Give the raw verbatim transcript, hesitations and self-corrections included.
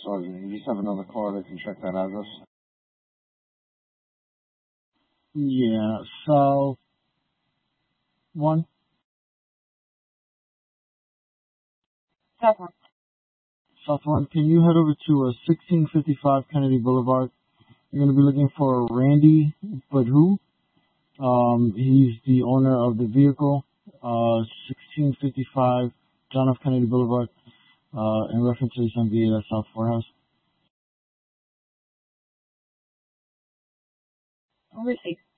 Sergeant, you just have another car that can check that address? Yeah, South one. South one. South one. Can you head over to uh, sixteen fifty-five Kennedy Boulevard? You're going to be looking for Randy Badhu. Um, he's the owner of the vehicle. Uh, sixteen fifty-five John F. Kennedy Boulevard. Uh, in reference to some V A South Four House. Received.